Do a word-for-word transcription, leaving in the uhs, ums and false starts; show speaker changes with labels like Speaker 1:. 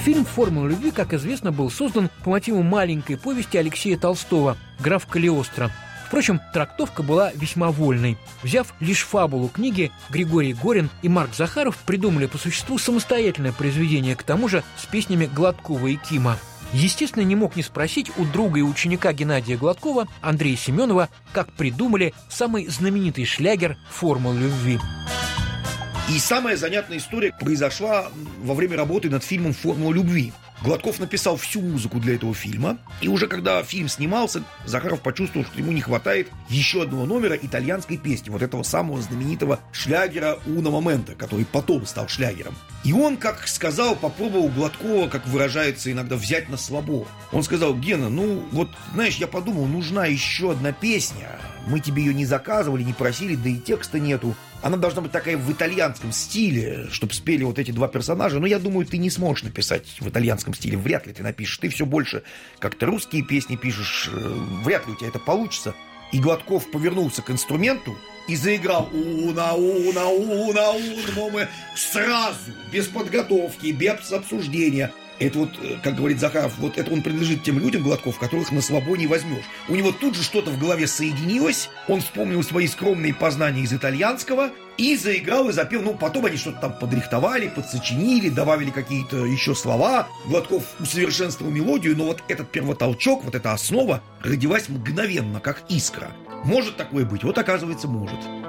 Speaker 1: Фильм «Формула любви», как известно, был создан по мотиву маленькой повести Алексея Толстого «Граф Калиостро». Впрочем, трактовка была весьма вольной. Взяв лишь фабулу книги, Григорий Горин и Марк Захаров придумали по существу самостоятельное произведение, к тому же с песнями Гладкова и Кима. Естественно, не мог не спросить у друга и ученика Геннадия Гладкова, Андрея Семенова, как придумали самый знаменитый шлягер «Формула любви».
Speaker 2: И самая занятная история произошла во время работы над фильмом «Формула любви». Гладков написал всю музыку для этого фильма, и уже когда фильм снимался, Захаров почувствовал, что ему не хватает еще одного номера итальянской песни, вот этого самого знаменитого шлягера «Уна момента», который потом стал шлягером. И он, как сказал, попробовал Гладкова, как выражается иногда, взять на слабо. Он сказал: Гена, ну вот, знаешь, я подумал, нужна еще одна песня. Мы тебе ее не заказывали, не просили, да и текста нету. Она должна быть такая в итальянском стиле, чтобы спели вот эти два персонажа. Но я думаю, ты не сможешь написать в итальянском стиле. Вряд ли ты напишешь. Ты все больше как-то русские песни пишешь. Вряд ли у тебя это получится. И Гладков повернулся к инструменту и заиграл «Уна, уна, уна, уна», сразу, без подготовки, без обсуждения. Это вот, как говорит Захаров, вот это он принадлежит тем людям, Гладков, которых на слабо не возьмешь. У него тут же что-то в голове соединилось, он вспомнил свои скромные познания из итальянского и заиграл и запел. Ну, потом они что-то там подрихтовали, подсочинили, добавили какие-то еще слова. Гладков усовершенствовал мелодию, но вот этот первотолчок, вот эта основа родилась мгновенно, как искра. Может такое быть? Вот, оказывается, может.